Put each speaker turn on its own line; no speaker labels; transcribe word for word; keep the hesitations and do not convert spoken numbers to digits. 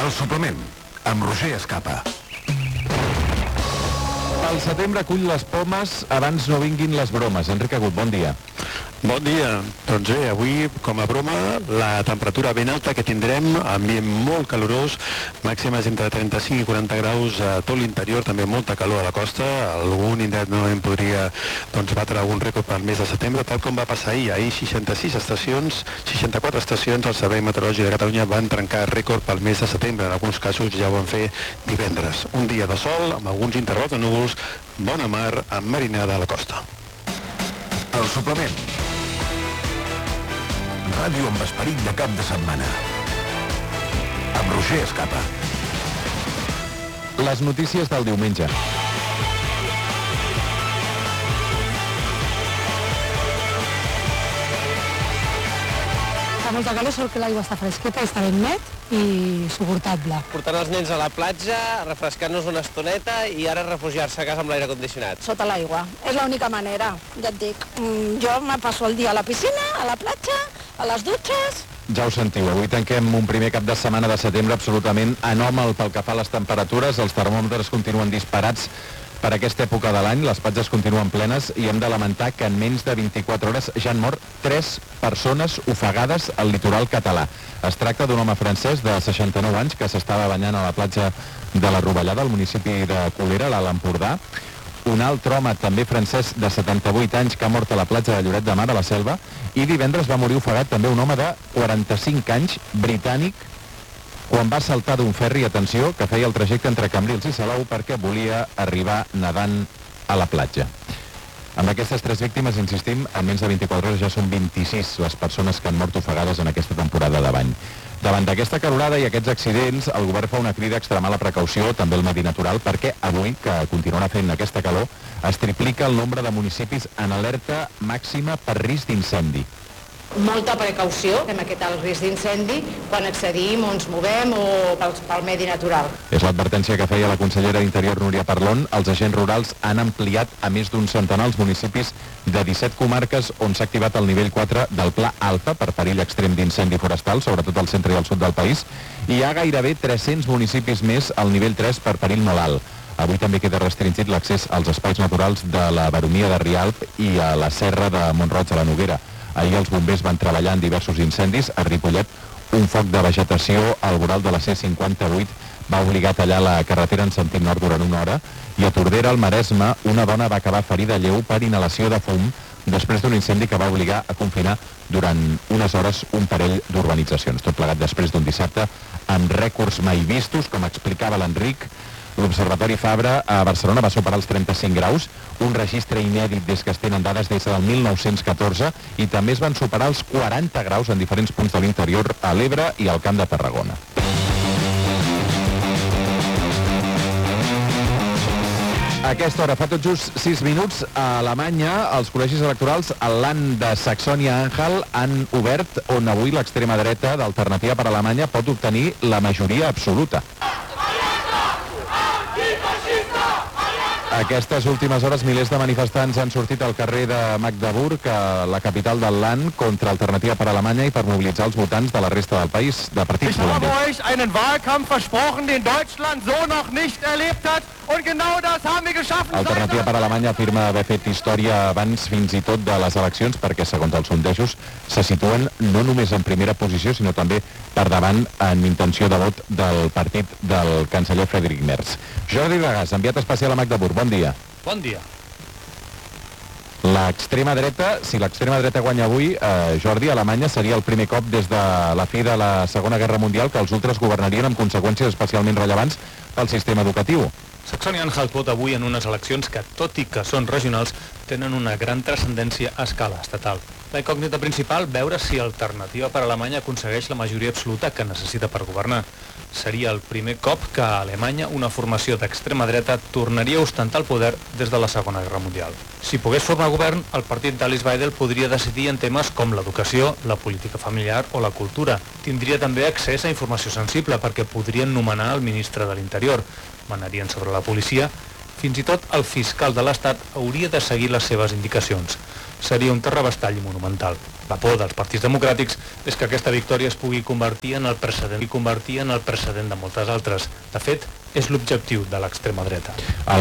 El suplement, amb Roger Escapa.
El setembre acull les pomes abans no vinguin les bromes. Enric Agut, bon dia.
Bon dia. Doncs bé, avui, com a broma, la temperatura ben alta que tindrem, ambient molt calorós, màximes entre trenta-cinc i quaranta graus a tot l'interior, també molta calor a la costa. Algun indret no en podria doncs, batre algun rècord pel mes de setembre, tal com va passar ahir. Ahir seixanta-sis estacions, seixanta-quatre estacions al Servei Meteorològic de Catalunya van trencar rècord pel mes de setembre. En alguns casos ja ho van fer divendres. Un dia de sol, amb alguns intervals de núvols, bona mar, amb marinada a la costa.
El suplement. Ràdio amb esperit de cap de setmana. Amb Roger Escapa.
Les notícies del diumenge.
Fa molta calor, sort que l'aigua està fresqueta, està ben net i suportable.
Portant els nens a la platja, refrescant-nos una estoneta i ara refugiar-se a casa amb l'aire condicionat.
Sota l'aigua, és l'única manera, ja et dic. Jo me passo el dia a la piscina, a la platja, a les dutxes.
Ja ho sentiu, avui tanquem un primer cap de setmana de setembre absolutament anòmal pel que fa a les temperatures. Els termòmetres continuen disparats per aquesta època de l'any, les platges continuen plenes i hem de lamentar que en menys de vint-i-quatre hores ja han mort tres persones ofegades al litoral català. Es tracta d'un home francès de seixanta-nou anys que s'estava banyant a la platja de la Rovellada, al municipi de Colera, a l'Alt Empordà. Un altre home, també francès, de setanta-vuit anys, que ha mort a la platja de Lloret de Mar, a la Selva, i divendres va morir ofegat també un home de quaranta-cinc anys, britànic, quan va saltar d'un ferri, atenció, que feia el trajecte entre Cambrils i Salou perquè volia arribar nedant a la platja. Amb aquestes tres víctimes, insistim, en menys de vint-i-quatre hores ja són vint-i-sis les persones que han mort ofegades en aquesta temporada de bany. Davant d'aquesta calorada i aquests accidents, el govern fa una crida a extremar la precaució, també el medi natural, perquè avui, que continuarà fent aquesta calor, es triplica el nombre de municipis en alerta màxima per risc d'incendi.
Molta precaució amb aquest alt risc d'incendi quan accedim o ens movem o pel, pel medi natural.
És l'advertència que feia la consellera d'Interior Núria Parlon. Els agents rurals han ampliat a més d'un centenar els municipis de disset comarques on s'ha activat el nivell quatre del Pla Alfa per perill extrem d'incendi forestal, sobretot al centre i al sud del país, i hi ha gairebé tres-cents municipis més al nivell tres per perill molt alt. Avui també queda restringit l'accés als espais naturals de la Baronia de Rialp i a la Serra de Mont-roig a la Noguera. Ahir els bombers van treballar en diversos incendis. A Ripollet, un foc de vegetació al voral de la C cinquanta-vuit va obligar a tallar la carretera en sentit nord durant una hora, i a Tordera, al Maresme, una dona va acabar ferida lleu per inhalació de fum després d'un incendi que va obligar a confinar durant unes hores un parell d'urbanitzacions. Tot plegat després d'un dissabte amb rècords mai vistos, com explicava l'Enric. L'Observatori Fabra a Barcelona va superar els trenta-cinc graus, un registre inèdit des que es tenen dades des del mil nou-cents catorze, i també es van superar els quaranta graus en diferents punts de l'interior, a l'Ebre i al Camp de Tarragona. A aquesta hora, fa tot just sis minuts, a Alemanya, els col·legis electorals a l'Land de Saxònia-Anhalt han obert, on avui l'extrema dreta d'Alternativa per Alemanya pot obtenir la majoria absoluta. Aquestes últimes hores, milers de manifestants han sortit al carrer de Magdeburg, a la capital del Land, contra Alternativa per Alemanya i per mobilitzar els votants de la resta del país, de partits polítics.
Ich habe euch einen Wahlkampf versprochen, den Deutschland so noch nicht erlebt hat, und genau das haben wir geschaffen.
Alternativa per Alemanya afirma haver fet història abans fins i tot de les eleccions, perquè, segons els sondejos, se situen no només en primera posició, sinó també per davant en intenció de vot del partit del canceller Friedrich Merz. Jordi Regàs, enviat especial a Magdeburg, bon dia.
Bon dia.
L'extrema dreta, si l'extrema dreta guanya avui, eh, Jordi, a Alemanya seria el primer cop des de la fi de la Segona Guerra Mundial que els ultres governarien amb conseqüències especialment rellevants pel sistema educatiu.
Saxònia-Anhalt vota avui en unes eleccions que, tot i que són regionals, tenen una gran transcendència a escala estatal. La incògnita principal, veure si Alternativa per Alemanya aconsegueix la majoria absoluta que necessita per governar. Seria el primer cop que a Alemanya una formació d'extrema dreta tornaria a ostentar el poder des de la Segona Guerra Mundial. Si pogués formar govern, el partit d'Alice Weidel podria decidir en temes com l'educació, la política familiar o la cultura. Tindria també accés a informació sensible perquè podrien nomenar el ministre de l'Interior, manarien sobre la policia, fins i tot el fiscal de l'Estat hauria de seguir les seves indicacions. seria un terrabastall monumental. La por dels partits democràtics és que aquesta victòria es pugui convertir en el precedent i convertir en el precedent de moltes altres. De fet, és l'objectiu de l'extrema dreta.